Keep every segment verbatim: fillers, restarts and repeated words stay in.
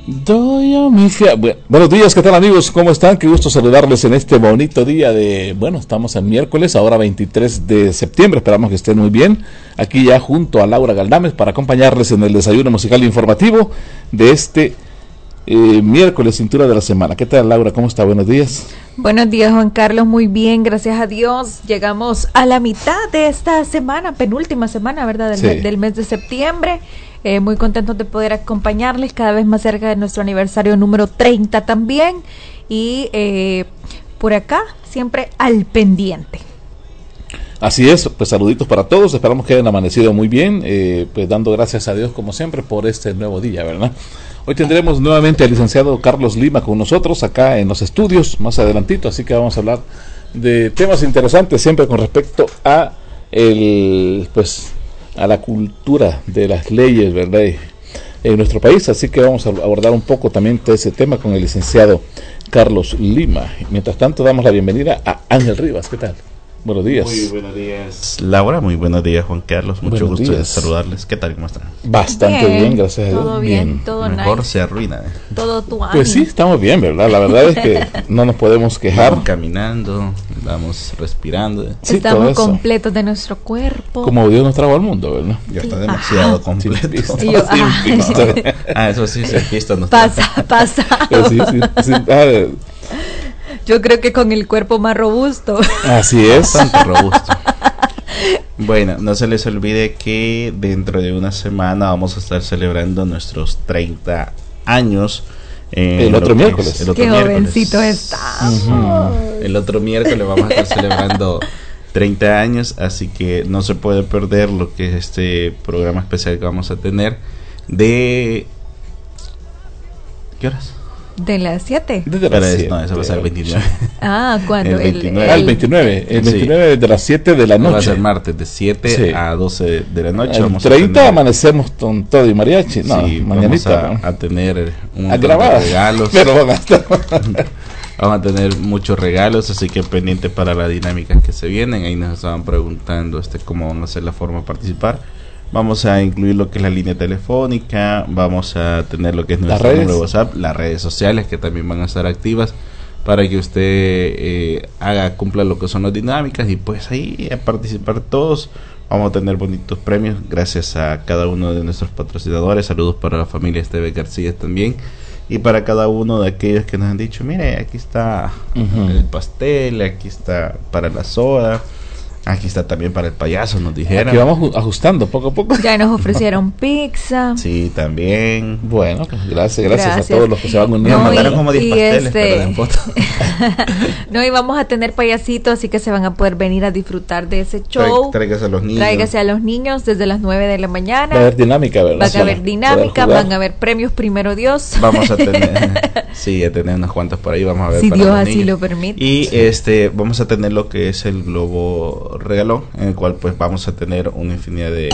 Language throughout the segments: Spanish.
Doy a mi fia... bueno, buenos días, ¿qué tal amigos? ¿Cómo están? Qué gusto saludarles en este bonito día de... Bueno, estamos en miércoles, ahora veintitrés de septiembre, esperamos que estén muy bien. Aquí ya junto a Laura Galdames para acompañarles en el desayuno musical informativo de este eh, miércoles, cintura de la semana. ¿Qué tal, Laura? ¿Cómo está? Buenos días. Buenos días, Juan Carlos, muy bien, gracias a Dios. Llegamos a la mitad de esta semana, penúltima semana, ¿verdad? Del, sí. mes, del mes de septiembre. Eh, muy contentos de poder acompañarles cada vez más cerca de nuestro aniversario número treinta también. Y eh, por acá, siempre al pendiente. Así es, pues saluditos para todos, esperamos que hayan amanecido muy bien, eh, pues dando gracias a Dios como siempre por este nuevo día, ¿verdad? Hoy tendremos nuevamente al licenciado Carlos Lima con nosotros acá en los estudios, más adelantito, así que vamos a hablar de temas interesantes siempre con respecto a el, pues, a la cultura de las leyes, ¿verdad? En nuestro país, así que vamos a abordar un poco también de ese tema con el licenciado Carlos Lima. Mientras tanto, damos la bienvenida a Ángel Rivas, ¿qué tal? Buenos días. Muy buenos días, Laura. Muy buenos días, Juan Carlos. Mucho buenos gusto días. de saludarles. ¿Qué tal? ¿Cómo están? Bastante bien, bien gracias a Dios. Todo bien, bien. Todo Mejor nice. se arruina. ¿eh? Todo tu año. Pues sí, estamos bien, ¿verdad? La verdad es que no nos podemos quejar. Vamos caminando, vamos respirando. Sí, estamos completos de nuestro cuerpo. Como Dios nos trajo al mundo, ¿verdad? Ya está demasiado Ajá. completo. Sí, yo, ah, eso sí, se pisto no pasa, pasa. Sí, sí, sí. Ah, yo creo que con el cuerpo más robusto. Así es. Bastante robusto. Bueno, no se les olvide que dentro de una semana vamos a estar celebrando nuestros treinta años. Eh, el otro miércoles. El otro Qué miércoles. jovencitos estamos. Uh-huh. El otro miércoles vamos a estar celebrando treinta años, así que no se puede perder lo que es este programa especial que vamos a tener de... ¿Qué horas? De las siete. Desde las siete. No, eso va a ser el veintinueve. Ah, ¿cuándo? El veintinueve. Ah, el veintinueve. El veintinueve sí. de las siete de la noche. Va a ser martes de siete sí. a doce de la noche. El vamos treinta a tener... amanecemos con todo y mariachi. No, sí, mañanita. Vamos a, a tener un a grabar. regalos. Pero van a estar. Vamos a tener muchos regalos, así que pendiente para las dinámicas que se vienen. Ahí nos estaban preguntando este cómo van a ser la forma de participar. Vamos a incluir lo que es la línea telefónica, vamos a tener lo que es nuestro número de WhatsApp, las redes sociales que también van a estar activas para que usted eh, haga, cumpla lo que son las dinámicas y pues ahí a participar todos. Vamos a tener bonitos premios gracias a cada uno de nuestros patrocinadores. Saludos para la familia Esteve García también. Y para cada uno de aquellos que nos han dicho, mire, aquí está uh-huh. el pastel, aquí está para la soda. Aquí está también para el payaso, nos dijeron. Aquí vamos ajustando poco a poco. Ya nos ofrecieron pizza. Sí, también. Bueno, pues gracias, gracias, gracias a todos los que se van uniendo. No, Nos mandaron como diez pasteles, este... pero en foto. No, y vamos a tener payasitos, así que se van a poder venir a disfrutar de ese show. Tráigase a los niños. Tráigase a los niños desde las nueve de la mañana. Va a haber dinámica, ¿verdad? Va a haber dinámica, van a haber premios, primero Dios. Vamos a tener, sí, a tener unas cuantas por ahí, vamos a ver. Si para Dios los así niños. lo permite. Y este, vamos a tener lo que es el globo regalón, en el cual pues vamos a tener una infinidad de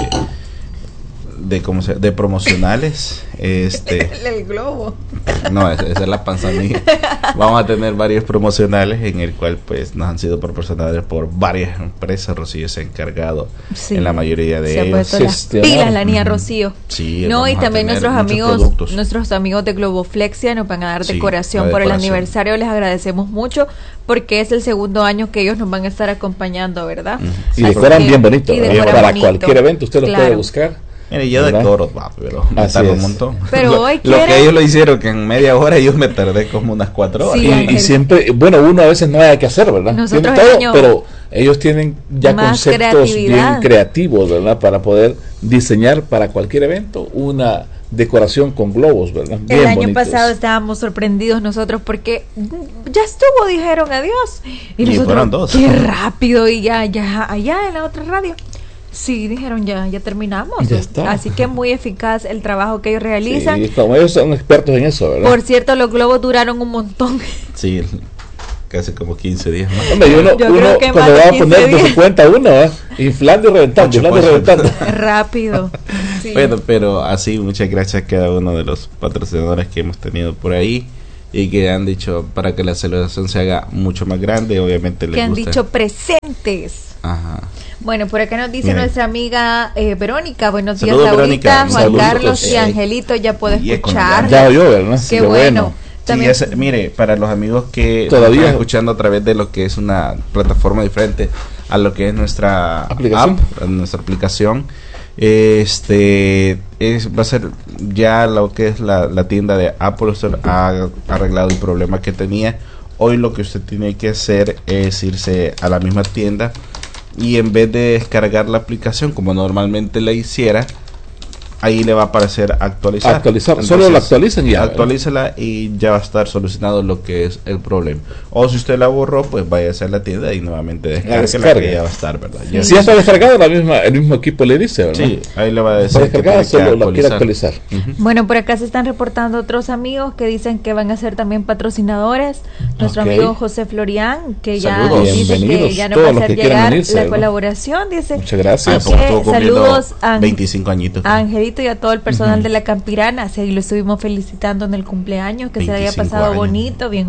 de cómo se de promocionales. Este el, el globo. No, esa, esa es la panza mía. Vamos a tener varios promocionales en el cual pues nos han sido proporcionados por varias empresas. Rocío se ha encargado sí, en la mayoría de se ellos. Se ha puesto las pilas la niña Rocío. Sí, no, y también nuestros amigos productos. nuestros amigos de Globoflexia nos van a dar sí, decoración por decoración. El aniversario. Les agradecemos mucho porque es el segundo año que ellos nos van a estar acompañando, ¿verdad? Uh-huh. Y decoran bien bonito, decoran para bonito. Cualquier evento usted claro. lo puede buscar. Mire, yo decoro, va, pero me tardo un montón. Pero lo, hoy lo que ellos lo hicieron, que en media hora ellos me tardé como unas cuatro horas. Sí, y, y siempre, bueno, uno a veces no hay que hacer, ¿verdad? Nosotros todo, año pero ellos tienen ya conceptos bien creativos, ¿verdad? Para poder diseñar para cualquier evento una decoración con globos, ¿verdad? Bien el año bonitos. Pasado estábamos sorprendidos nosotros porque ya estuvo, dijeron adiós. Y, y nosotros, fueron dos. Qué rápido, y ya, ya, allá en la otra radio. Sí, dijeron ya, ya terminamos. Ya está. Así que muy eficaz el trabajo que ellos realizan. Sí, como ellos son expertos en eso, ¿verdad? Por cierto, los globos duraron un montón. Sí, casi como quince días más. Hombre, uno, Yo uno creo que cuando va a poner días. de su cuenta uno, ¿eh? inflando y reventando, inflando y reventando. Rápido. Sí. Bueno, pero así, muchas gracias a cada uno de los patrocinadores que hemos tenido por ahí. y que han dicho para que la celebración se haga mucho más grande, obviamente les Que han gusta. dicho presentes. Ajá. Bueno, por acá nos dice Bien. nuestra amiga eh, Verónica. Buenos días, Saludos, Laurita, Verónica. Juan Saludos. Carlos y Eh, Angelito. Ya puede y con escuchar. Ya oyó, ¿verdad? Qué Qué bueno. Sí, También, ese- mire, para los amigos que Todavía- nos están escuchando a través de lo que es una plataforma diferente a lo que es nuestra Aplicación. app, nuestra aplicación, este es, va a ser ya lo que es la, la tienda de Apple Store ha arreglado el problema que tenía. Hoy lo que usted tiene que hacer es irse a la misma tienda y en vez de descargar la aplicación como normalmente la hiciera, ahí le va a aparecer actualizar. Actualizar, solo la actualizan y ya, Actualícela y ya va a estar solucionado lo que es el problema. O si usted la borró, pues vaya a hacer la tienda y nuevamente descargue la descarga. que ya va a estar, ¿verdad? Ya Si ya está descargado, la misma, el mismo equipo le dice, ¿verdad? Sí, ahí le va a Está decir que descargada, tiene que solo la quiere actualizar. Ujú. bueno, por acá se están reportando otros amigos que dicen que van a ser también patrocinadores. Nuestro Ok. amigo José Florian, que ya Saludos. dice que Bienvenidos, ya no todos va a los hacer que quieran llegar unirse, la ¿verdad? colaboración, dice. Muchas Ah, gracias. porque estuvo Que cumpliendo saludos a- veinticinco añitos. A Angelito y a todo el personal de la Campirana, sí, lo estuvimos felicitando en el cumpleaños, que se haya veinticinco pasado años. bonito, bien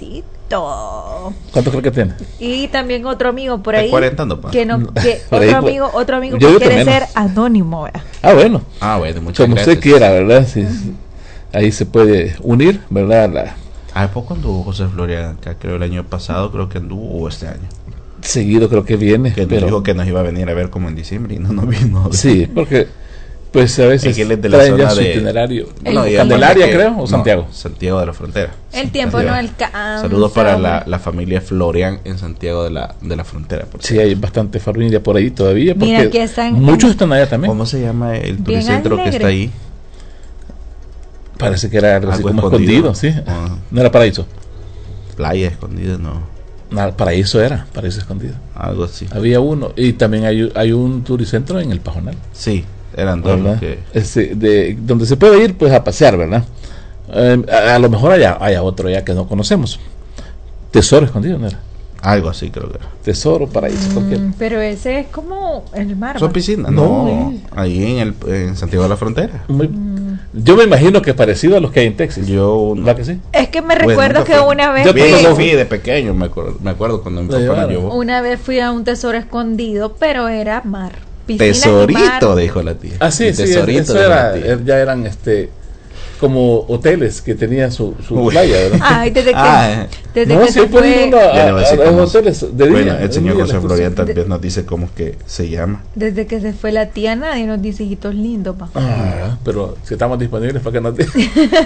jovencito. ¿Cuánto creo que tiene? Y también otro amigo por Está ahí cuarentando, pa. que no que Por ahí, otro pues. amigo, otro amigo Yo que digo que quiere menos. ser anónimo, ¿verdad? Ah, bueno. Ah, bueno, muchas Como gracias. usted quiera, ¿verdad? Sí, ahí se puede unir, ¿verdad? La, ¿A poco anduvo José Florian acá? Creo el año pasado, creo que anduvo o este año. seguido creo que viene. Que nos pero, dijo que nos iba a venir a ver como en diciembre y no nos vino. Sí, porque pues a veces Es que él es de la traen ya zona su de- itinerario. Bueno, y Candelaria, aparte que- creo, o no, Santiago. Santiago de la Frontera. El tiempo Santiago. no alcanza. Saludos para la, la familia Florian en Santiago de la, de la Frontera. por Sí, hay bastante familia por ahí todavía. Porque Mira, aquí están- muchos están allá también. ¿Cómo se llama el Bien turicentro que alegre. está ahí? Parece que era algo, así Algo como escondido, escondido. sí. Ah. No era paraíso. Playa escondida, no. No, paraíso era, paraíso escondido. Algo así. Había uno. Y también hay, hay un turicentro en el Pajonal. Sí, eran dos ¿Verdad? los que... Este, de, donde se puede ir pues a pasear, ¿verdad? Eh, a, a lo mejor haya, haya otro ya que no conocemos. Tesoro escondido, ¿no era? Algo así creo que era. Tesoro, paraíso, cualquier. Mm, pero ese es como el mar. ¿Son ¿va? piscinas? No, No, eh. ahí en, el, en Santiago de la Frontera. Muy- yo me imagino que es parecido a los que hay en Texas. Yo... ¿Va que sí? Es que me Bueno, recuerdo nunca que fui. una vez Yo fui- Bien, tampoco fui de pequeño, me acuerdo, me acuerdo cuando mi Lo papá nos llevaron. llevó. una vez fui a un tesoro escondido, pero era mar. Piscinas y Tesorito, mar. dijo la tía. Ah, sí, El sí, tesorito, eso dijo era, la tía. eh, ya eran este como hoteles que tenían su, su Uy. playa, ¿verdad? Ay, desde que, Ah, eh. desde No, que sí, se pueden fue, ir a, Ya le voy a a- decir a los cómo- hoteles de día. Bueno, el señor de día, José las Florian cosas. también nos dice cómo es que se llama. desde que se fue la tía, nadie nos dice hijitos lindos, pa. Ah, pero si estamos disponibles para que nos digan.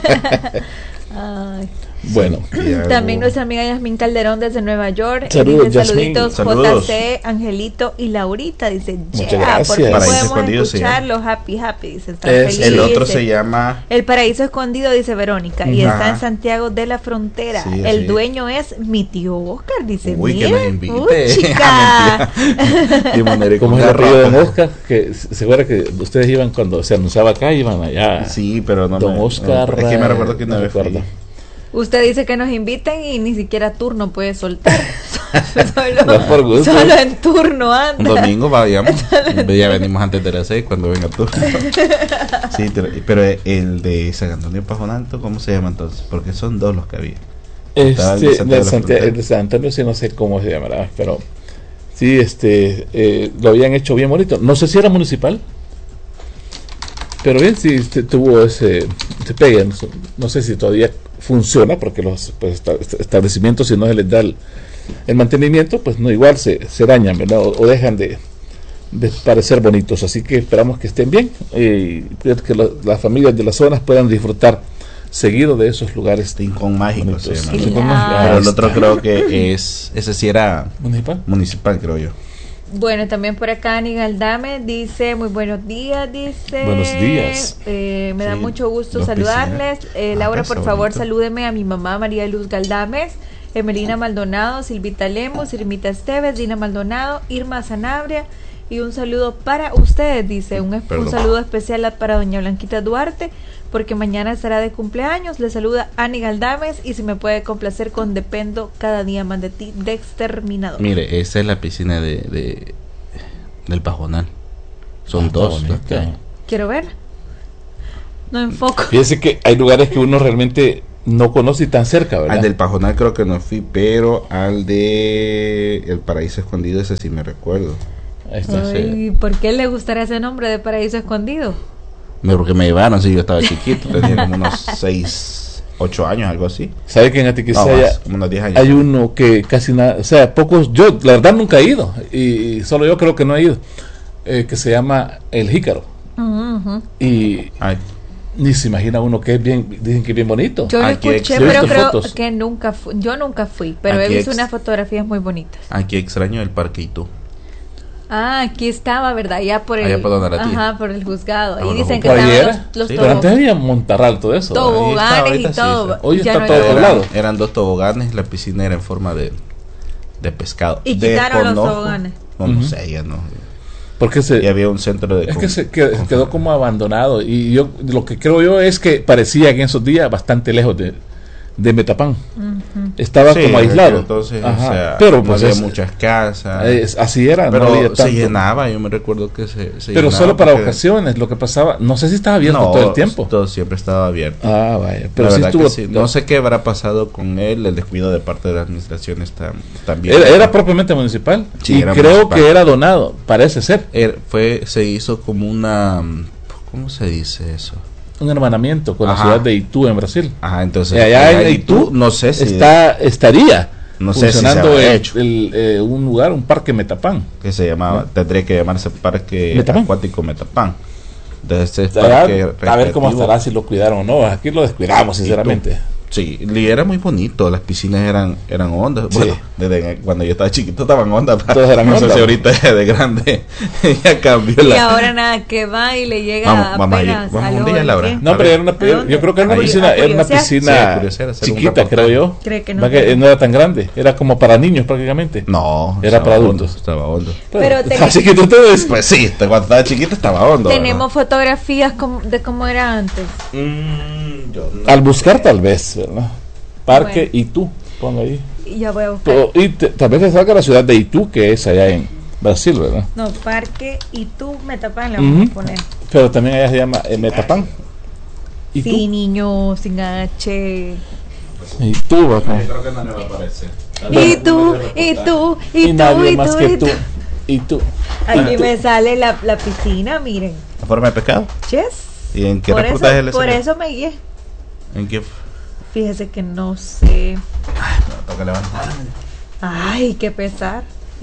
Ay. Bueno, Y algo- También nuestra amiga Yasmín Calderón desde Nueva York. Saludos, Dice Yasmín. saluditos Saludos. J C, Angelito y Laurita. Dice, Muchas "Yeah, gracias. por fin Paraíso podemos Escondido se escucharlo. Happy, happy. Dice, están Es- felices. El otro se llama... El Paraíso Escondido, dice Verónica, y Ajá. está en Santiago de la Frontera. Sí, el sí. dueño es mi tío Oscar, dice. Uy, que "Mira, nos invite. uy, chica. Ah, mentira. Y manera como con es el apellido de garrafa. Oscar, que se se acuerda que ustedes iban cuando se anunciaba acá, iban allá. Sí, pero no Don me... Oscar. Es que me recuerdo que no una vez fui. recuerdo. Usted dice que nos inviten y ni siquiera turno puede soltar. No, por solo, gusto. solo en turno Un anda. domingo vayamos. Ya venimos antes de las seis cuando venga tú. Sí, pero, pero el de San Antonio Pajonalto, ¿cómo se llama entonces? Porque son dos los que había. Estaba el de Este, Santiago de de la Santiago- Frontera. el de San Antonio sí no sé cómo se llamará, pero sí, este, eh, lo habían hecho bien bonito. No sé si era municipal, pero bien, sí este, tuvo ese, ese pegue. No, sé- no sé si todavía funciona, porque los pues, esta- esta- establecimientos, si no se les da el, el mantenimiento, pues no igual se, se dañan, ¿verdad? O, o dejan de, de parecer bonitos. Así que esperamos que estén bien eh, y que lo- las familias de las zonas puedan disfrutar seguido de esos lugares Rincón Mágico se bonitos. llama. Sí, Rincón claro. Mágico. Pero Ahí el otro está. creo que es... Ese sí era municipal. municipal, creo yo. Bueno, también por acá Ani Galdame dice, muy buenos días, dice. Buenos días. Eh, me da Sí, mucho gusto dos saludarles. Eh, Ah, Laura, está por favor, bonito. salúdeme a mi mamá María Luz Galdames, Emelina Maldonado, Silvita Lemos, Irmita Esteves, Dina Maldonado, Irma Sanabria. Y un saludo para ustedes, dice, un, un Perdón. saludo especial a- para doña Blanquita Duarte, porque mañana estará de cumpleaños. Le saluda Ani Galdames y si me puede complacer con Dependo cada día más de ti, de Exterminador. Mire, esa es la piscina de, de del Pajonal. Son Ah, está dos. bonita. ¿no? Quiero ver. No enfoco. Fíjese que hay lugares que uno realmente No conocí tan cerca, ¿verdad? Al del Pajonal creo que no fui, pero al de El Paraíso Escondido, ese sí me recuerdo. Ahí está. Ay, ¿por qué le gustaría ese nombre de Paraíso Escondido? Porque me llevaron, sí, yo estaba chiquito, tenía como unos seis, ocho años, algo así. ¿Sabe que en Atiquizaya No, más, como unos diez años. hay uno que casi nada, o sea, pocos, yo la verdad nunca he ido, y, y solo yo creo que no he ido, eh, que se llama El Jícaro. Uh-huh. Y Ay, ni se imagina uno que es bien, dicen que es bien bonito. Yo lo Aquí escuché, ex- yo he pero visto creo fotos. que nunca fui. Yo nunca fui, pero he Aquí visto ex- unas fotografías muy bonitas. aquí extraño el Parque Itú. Ah, aquí estaba, ¿verdad? Allá por el, Allá por donde la tía. ajá, por el juzgado. Ah, Y no, dicen que por ahí estaban era. los, los Sí, Pero antes toboganes había Montarral, todo eso. ¿verdad? Ahí está, toboganes y ahorita sí todo. está. Hoy Ya está no hay todo toboganes. poblado. Eran, eran dos toboganes, la piscina era en forma de, de pescado. Y quitaron los Desconozco. toboganes. No, no Ujú. sé, ya no. Porque se, Y había un centro de... es con- que se quedó, con- quedó como abandonado. Y yo lo que creo yo es que parecía en esos días bastante lejos de, de Metapán. Ujú. Estaba Sí, como aislado. Entonces, Ajá. o sea, pero no pues había es- muchas casas. es- así era, pero no había se tanto. llenaba, yo me recuerdo que se, se Pero llenaba solo para porque- ocasiones. Lo que pasaba, no sé si estaba abierto No, todo el tiempo. todo siempre estaba abierto. Ah, vaya. Pero La sí verdad estuvo. que sí. No sé qué habrá pasado con él, el descuido de parte de la administración está también. Era, era propiamente municipal. Sí, y era creo municipal. que era donado, parece ser. Er- fue, se hizo como una, ¿cómo se dice eso? Un hermanamiento con Ajá. la ciudad de Itu en Brasil. Ajá, entonces Y allá allá en Itu, Itu no sé si está, estaría no sé si se funcionando habrá el- hecho. el, eh, un lugar, un parque Metapán. que se llamaba, tendría que llamarse Parque Metapán. Acuático Metapán. Entonces este Allá, parque a ver cómo recreativo. estará, si lo cuidaron o no. Aquí lo descuidamos, sinceramente. Sí, y era muy bonito, las piscinas eran eran hondas. Sí. Bueno, desde cuando yo estaba chiquito estaban hondas. Todas eran no sé hondas. si ahorita de grande ya cambió Y la... ahora nada, que va y le llega Vamos- vamos a ir. apenas Vamos al un día, ojo, Laura. ¿qué? No, A pero ver. era una, ¿A dónde? yo creo que era una Ahí. piscina, ¿A era una curiosear? Sí, a piscina curiosear, hacer un chiquita, reportaje. creo yo. Cree que no. Va que no era tan grande, era como para niños prácticamente. No, Era estaba para hondo, adultos. Estaba hondo. Pero te- así que tú te ves. Pues sí, te- cuando estaba chiquito estaba hondo. Tenemos fotografías como- de cómo era antes. ¿verdad? Mm, yo no- Al buscar tal vez, ¿verdad? Parque Bueno. Itu, pongo ahí. Y ya voy a buscar. Pero- y te- tal vez te salga la ciudad de Itu, que es allá en Brasil, ¿verdad? No, Parque y tú Metapán le vamos Ujú. a poner. Pero también allá se llama eh, Metapán. Itu. Sí, niño, sin H. Itu, va acá. Yo creo que no le va a aparecer. Y tú, y tú, y, Y tú, nadie y más tú, que y tú. tú. Y tú. Aquí Y tú. me sale la, la piscina, miren. ¿La forma de pescado? Yes. ¿Y en qué Por eso, reportaje le por salió? eso me guié. ¿En qué? Fíjese que no sé. Me toca levantar. Ay, qué pesar.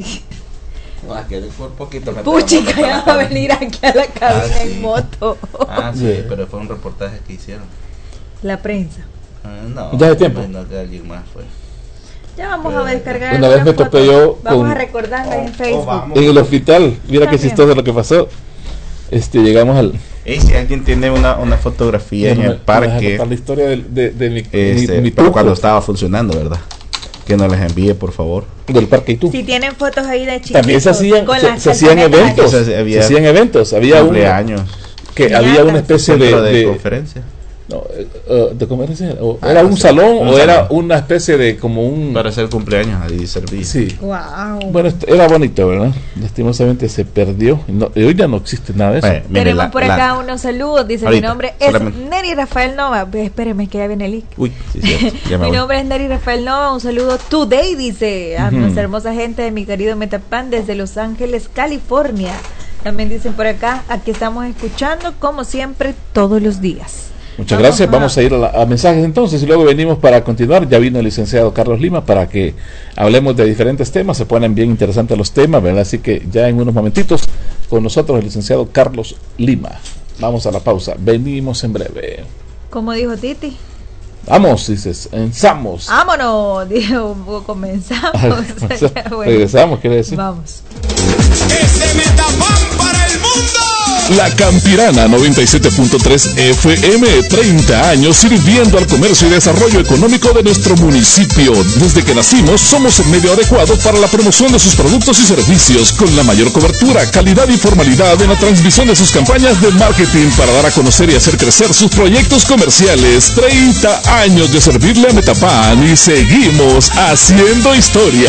Ah, que por poquito me Puchica, toca ya va a venir aquí a la cabina Ah, sí. en moto. Ah, sí, Sí. pero fue un reportaje que hicieron. La prensa. Ah, no. Ya de tiempo. No, que alguien más fue. Ya vamos a descargar. Una vez algunas me topé fotos. yo Vamos con- a recordarla en Oh, Facebook. vamos. En el hospital, mira que También. chistoso lo que pasó. Este, llegamos al. Y si alguien tiene una, una fotografía en Bueno, el me- me vas a parque, contar la historia de, de, de mi, este, mi, mi pero truco cuando estaba funcionando, ¿verdad? Que nos les envíe, por favor. del parque Itu. Si tienen fotos ahí de chiquitos. También se hacían, con se, las se hacían camionetas eventos. Se Se, había- hacían eventos. Había un, Cumpleaños. que Piñatas. había una especie de, Centro de, de- conferencia. no, eh, eh, de conferencia, o Ah, era no un sé, salón un o era salón. una especie de como un Para hacer cumpleaños ahí servir. sí. Wow. Bueno, esto era bonito, ¿verdad? Lastimosamente se perdió. y no- y hoy ya no existe nada de eso. Bueno, mire, Tenemos la- por la- acá unos saludos. Dice: Ahorita, mi nombre es solamente. Neri Rafael Nova. Ve, Espéreme que ya viene el link. Uy, sí, cierto, ya me Mi voy. nombre es Neri Rafael Nova. Un saludo today, dice a Ujú. nuestra hermosa gente de mi querido Metapán desde Los Ángeles, California. También dicen por acá: aquí estamos escuchando como siempre todos los días. Muchas Vamos gracias. a- Vamos a ir a, la- a mensajes entonces y luego venimos para continuar. Ya vino el licenciado Carlos Lima para que hablemos de diferentes temas. Se ponen bien interesantes los temas, ¿verdad? Así que ya en unos momentitos con nosotros el licenciado Carlos Lima. Vamos a la pausa. Venimos en breve. Como dijo Titi. Vamos, dices. Ensamos. Vámonos, dijo, comenzamos. Bueno, Regresamos, quiere decir. vamos. Este Metapán para el mundo. La Campirana noventa y siete punto tres F M, treinta años sirviendo al comercio y desarrollo económico de nuestro municipio. Desde que nacimos somos el medio adecuado para la promoción de sus productos y servicios, con la mayor cobertura, calidad y formalidad en la transmisión de sus campañas de marketing para dar a conocer y hacer crecer sus proyectos comerciales. treinta años de servirle a Metapán y seguimos haciendo historia.